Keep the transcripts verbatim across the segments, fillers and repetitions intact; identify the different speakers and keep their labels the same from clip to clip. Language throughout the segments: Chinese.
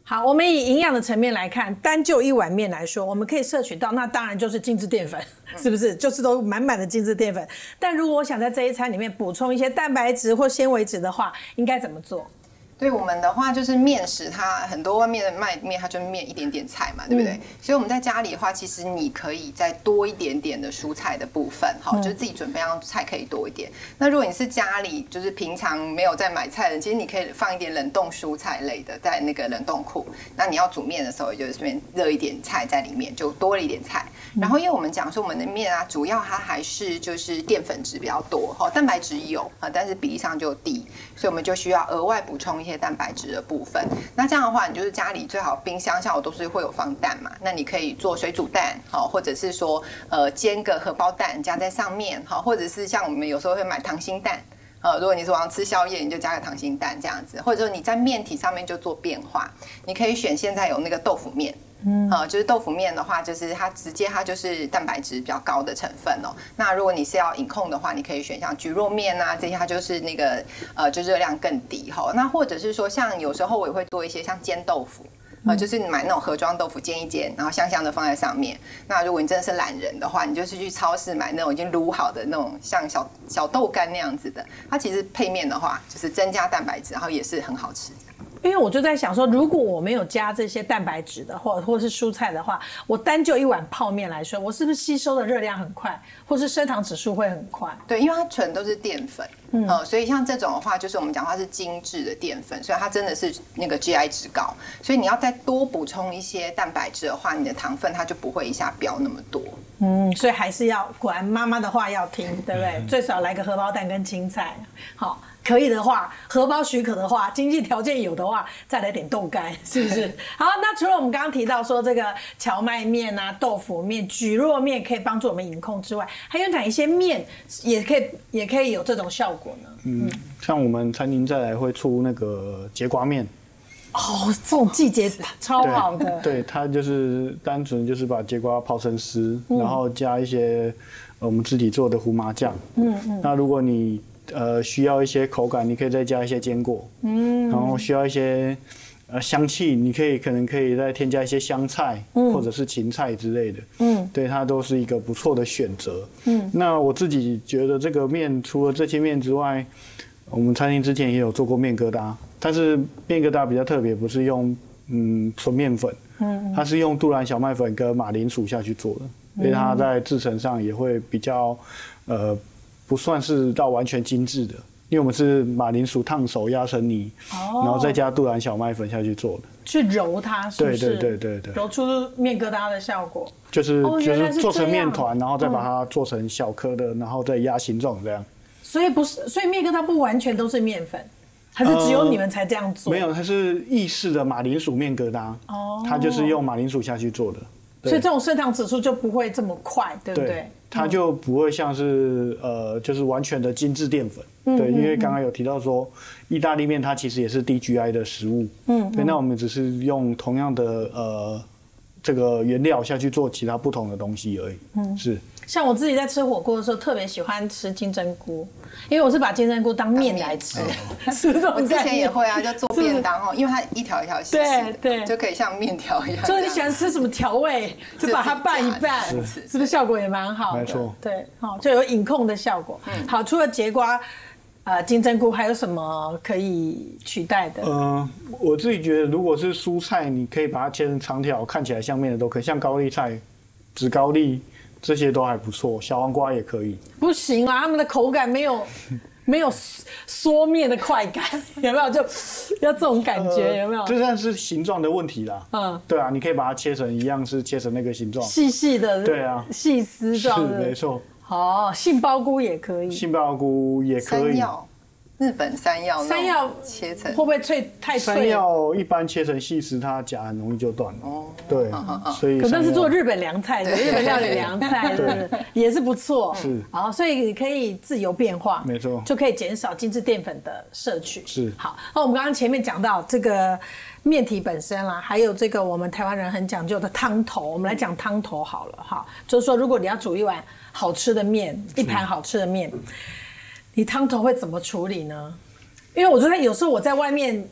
Speaker 1: 好，我们以营养的层面来看，单就一碗面来说，我们可以摄取到，那当然就是精致淀粉，是不是？就是都满满的精致淀粉。但如果我想在这一餐里面补充一些蛋白质或纤维质的话，应该怎么做？
Speaker 2: 对我们的话，就是面食，它很多外面的卖面，它就是面一点点菜嘛，对不对？嗯、所以我们在家里的话，其实你可以再多一点点的蔬菜的部分，好、嗯，就是自己准备让菜可以多一点。那如果你是家里就是平常没有在买菜的，其实你可以放一点冷冻蔬菜类的在那个冷冻库。那你要煮面的时候，也就是顺便热一点菜在里面，就多了一点菜。然后因为我们讲说我们的面啊，主要它还是就是淀粉质比较多，哈，蛋白质有啊，但是比例上就低，所以我们就需要额外补充一些蛋白质的部分。那这样的话，你就是家里最好冰箱，像我都是会有放蛋嘛，那你可以做水煮蛋，好，或者是说呃煎个荷包蛋加在上面，好，或者是像我们有时候会买溏心蛋。呃，如果你是晚上吃宵夜，你就加个溏心蛋这样子，或者说你在面体上面就做变化，你可以选现在有那个豆腐面，嗯，呃，就是豆腐面的话，就是它直接它就是蛋白质比较高的成分哦。那如果你是要饮控的话，你可以选像蒟蒻面啊这些，它就是那个呃就热量更低哈、哦。那或者是说像有时候我也会做一些像煎豆腐。呃，就是你买那种盒装豆腐煎一煎，然后香香的放在上面。那如果你真的是懒人的话，你就是去超市买那种已经卤好的那种像小小豆干那样子的。它其实配面的话，就是增加蛋白质，然后也是很好吃。
Speaker 1: 因为我就在想说，如果我没有加这些蛋白质的，或或是蔬菜的话，我单就一碗泡面来说，我是不是吸收的热量很快，或是升糖指数会很快？
Speaker 2: 对，因为它纯都是淀粉，嗯、呃，所以像这种的话，就是我们讲它是精致的淀粉，所以它真的是那个 G I 值高，所以你要再多补充一些蛋白质的话，你的糖分它就不会一下飙那么多。
Speaker 1: 嗯，所以还是要果然妈妈的话要听，对不对？嗯、最少来个荷包蛋跟青菜，好。可以的话，荷包许可的话，经济条件有的话，再来点豆干，是不是？好，那除了我们刚刚提到说这个荞麦面啊、豆腐面、蒟蒻面可以帮助我们饮控之外，还有哪一些面也可以也可以有这种效果呢？
Speaker 3: 嗯，像我们餐厅再来会出那个节瓜面。
Speaker 1: 哦，这种季节超好的。
Speaker 3: 对，对它就是单纯就是把节瓜泡成丝，嗯、然后加一些我们自己做的胡麻酱。嗯嗯。那如果你呃，需要一些口感，你可以再加一些坚果，嗯，然后需要一些呃香气，你可以可能可以再添加一些香菜，嗯，或者是芹菜之类的，嗯，对，它都是一个不错的选择，嗯。那我自己觉得这个面除了这些面之外，我们餐厅之前也有做过面疙瘩，但是面疙瘩比较特别，不是用嗯纯面粉，嗯，它是用杜兰小麦粉跟马铃薯下去做的，所以它在制成上也会比较呃。不算是到完全精致的，因为我们是马铃薯烫熟压成泥，哦、然后再加杜兰小麦粉下去做的，
Speaker 1: 去揉它是不是？
Speaker 3: 对对对对对，
Speaker 1: 揉出面疙瘩的效果。
Speaker 3: 就是、哦、就是做成面团，然后再把它做成小颗的，嗯、然后再压形状这样。
Speaker 1: 所以不是，所以面疙瘩不完全都是面粉，还是只有你们才这样做？
Speaker 3: 呃、没有，它是意式的马铃薯面疙瘩，哦，它就是用马铃薯下去做的，
Speaker 1: 所以这种升糖指数就不会这么快，对不对？
Speaker 3: 对，它就不会像是呃，就是完全的精致淀粉，嗯、对，因为刚刚有提到说，意大利面它其实也是低 G I 的食物，嗯，对，那我们只是用同样的呃这个原料下去做其他不同的东西而已，嗯，是。
Speaker 1: 像我自己在吃火锅的时候，特别喜欢吃金针菇，因为我是把金针菇当面来吃，
Speaker 2: 嗯、是这种。我之前也会啊，就做便当哦，因为它一条一条细细的，对对，就可以像面条一样。
Speaker 1: 就是你喜欢吃什么调味，就把它拌一拌，是, 是不是效果也蛮好的？
Speaker 3: 没错，
Speaker 1: 对，好，就有饮控的效果。嗯，好，除了节瓜。呃，金针菇还有什么可以取代的？
Speaker 3: 呃，我自己觉得，如果是蔬菜，你可以把它切成长条，看起来像面的都可以，像高丽菜、紫高丽这些都还不错，小黄瓜也可以。
Speaker 1: 不行啊，它们的口感没有没有缩面的快感，有没有？就要这种感觉，呃、有没有？
Speaker 3: 这算是形状的问题啦。嗯，对啊，你可以把它切成一样，是切成那个形状，
Speaker 1: 细细的，
Speaker 3: 对啊，
Speaker 1: 细丝状的，
Speaker 3: 是没错。
Speaker 1: 哦，杏鲍菇也可以，
Speaker 3: 杏鲍菇也可以。
Speaker 2: 山药，日本山药，
Speaker 1: 山药
Speaker 2: 切成
Speaker 1: 会不会脆太脆？
Speaker 3: 山药一般切成细丝，它夹很容易就断了。哦，对，所以
Speaker 1: 可能是做日本凉菜的，日本料理凉菜，对，也是不错。
Speaker 3: 是，
Speaker 1: 好，所以你可以自由变化，
Speaker 3: 没错，
Speaker 1: 就可以减少精致淀粉的摄取。
Speaker 3: 是，
Speaker 1: 好，那我们刚刚前面讲到这个面体本身啦，还有这个我们台湾人很讲究的汤头，我们来讲汤头好了哈，就是说如果你要煮一碗好吃的面，一盘好吃的面，你汤头会怎么处理呢？因为我觉得有时候我在外面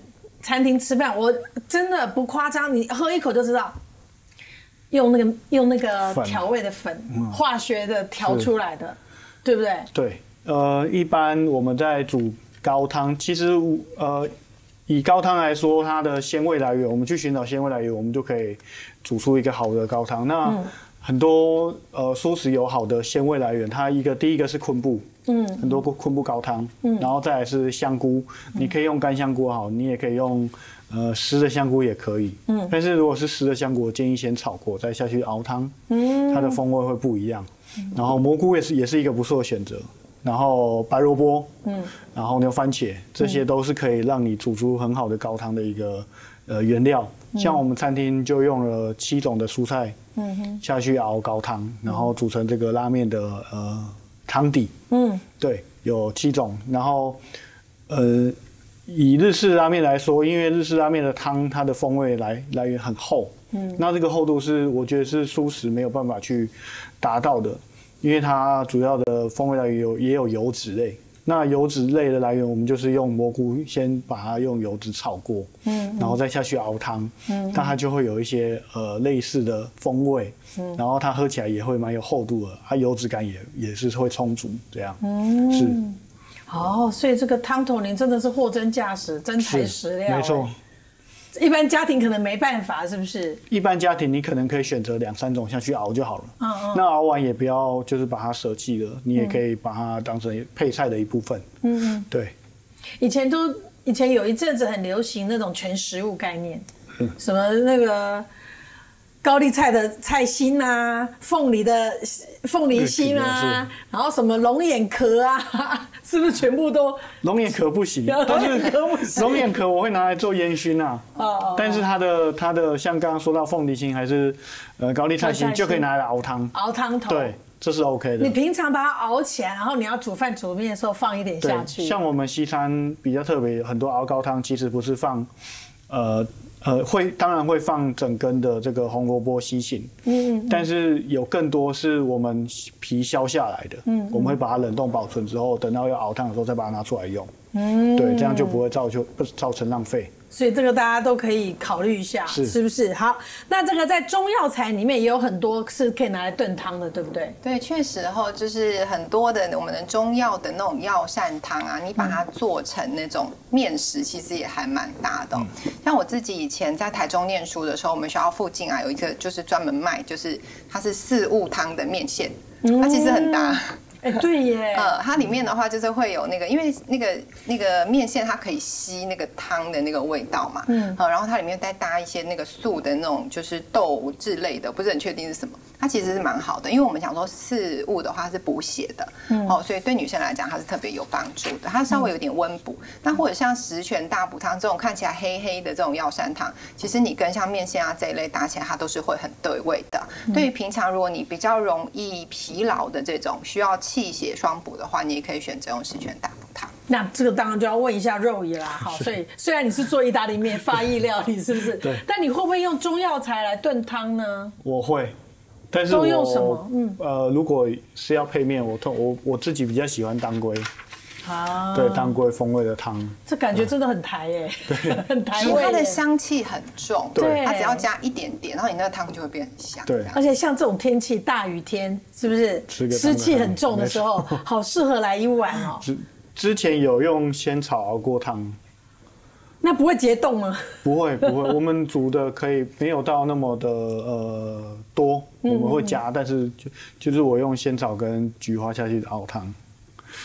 Speaker 1: 餐厅吃饭，我真的不夸张，你喝一口就知道，用那个用那个调味的粉，嗯、化学的调出来的，对不对？
Speaker 3: 对，呃，一般我们在煮高汤，其实呃，以高汤来说，它的鲜味来源，我们去寻找鲜味来源，我们就可以煮出一个好的高汤。那、嗯、很多呃蔬食有好的鲜味来源，它一个第一个是昆布。嗯，很多昆布高汤，嗯，然后再来是香菇，嗯、你可以用干香菇好，你也可以用呃湿的香菇也可以，嗯，但是如果是湿的香菇，我建议先炒过再下去熬汤，嗯，它的风味会不一样。嗯、然后蘑菇也是也是一个不错的选择，然后白萝卜，嗯，然后牛番茄，这些都是可以让你煮出很好的高汤的一个呃原料。嗯、像我们餐厅就用了七种的蔬菜，嗯哼，下去熬高汤，然后煮成这个拉面的呃。汤底，嗯，对，有七种。然后，呃，以日式拉面来说，因为日式拉面的汤它的风味来来源很厚，嗯，那这个厚度是我觉得是蔬食没有办法去达到的，因为它主要的风味来源有也有油脂类。那油脂类的来源，我们就是用蘑菇先把它用油脂炒过，嗯，然后再下去熬汤，嗯，那它就会有一些呃类似的风味，嗯，然后它喝起来也会蛮有厚度的，它油脂感也也是会充足，这样，嗯，是。
Speaker 1: 哦，所以这个汤头您真的是货真价实，真材实料，
Speaker 3: 没错。
Speaker 1: 一般家庭可能没办法，是不是？
Speaker 3: 一般家庭你可能可以选择两三种下去熬就好了。嗯嗯。那熬完也不要就是把它舍弃了，你也可以把它当成配菜的一部分。嗯嗯。对。
Speaker 1: 以前都以前有一阵子很流行那种全食物概念，嗯、什么那个高丽菜的菜心啊，凤梨的凤梨心啊，然后什么龙眼壳啊，是不是全部都？
Speaker 3: 龙眼壳不行，但是龙眼壳我会拿来做烟熏啊。哦。但是它的它的像刚刚说到凤梨心还是呃高丽菜心，就可以拿来熬汤。
Speaker 1: 熬汤头。
Speaker 3: 对，这是 OK 的。
Speaker 1: 你平常把它熬起来，然后你要煮饭煮面的时候放一点下去。
Speaker 3: 像我们西餐比较特别，很多熬高汤其实不是放，呃。呃，会当然会放整根的这个红萝卜西芹，嗯，但是有更多是我们皮削下来的，嗯，我们会把它冷冻保存之后，等到要熬汤的时候再把它拿出来用，嗯，对，这样就不会造就不造成浪费。
Speaker 1: 所以这个大家都可以考虑一下，是是不是？好，那这个在中药材里面也有很多是可以拿来炖汤的，对不对？
Speaker 2: 对，确实哈，就是很多的我们的中药的那种药膳汤啊，你把它做成那种面食，其实也还蛮搭的、哦。嗯、像我自己以前在台中念书的时候，我们学校附近啊有一个就是专门卖，就是它是四物汤的面线，它其实很搭。
Speaker 1: 哎，对耶。
Speaker 2: 呃，它里面的话就是会有那个，因为那个那个面线它可以吸那个汤的那个味道嘛，嗯，好，然后它里面再搭一些那个素的那种就是豆制类的，不是很确定是什么，它其实是蛮好的，因为我们想说四物的话是补血的，嗯，哦，所以对女生来讲它是特别有帮助的，它稍微有点温补。那或者像十全大补汤这种看起来黑黑的这种药膳汤，其实你跟像面线啊这一类搭起来，它都是会很对味的。嗯、对于平常如果你比较容易疲劳的这种需要气血双补的话，你也可以选择用十全大补汤。
Speaker 1: 那这个当然就要问一下肉姨啦，好，所以虽然你是做意大利面法意料理，是不是？
Speaker 3: 对。
Speaker 1: 但你会不会用中药材来炖汤呢？
Speaker 3: 我会，但是我
Speaker 1: 都用什么？嗯，
Speaker 3: 呃，如果是要配面，我我我自己比较喜欢当归。啊，对，当归风味的汤，
Speaker 1: 这感觉真的很台耶，对，很台味。
Speaker 2: 它的香气很重，对，它只要加一点点，然后你那个汤就会变很香。
Speaker 3: 对，
Speaker 1: 而且像这种天气，大雨天，是不是湿气很重的时候，好适合来一碗哦。
Speaker 3: 之之前有用仙草熬过汤，
Speaker 1: 那不会结冻吗？
Speaker 3: 不会，不会，我们煮的可以没有到那么的呃多，我们会加，但是就就是我用仙草跟菊花下去熬汤。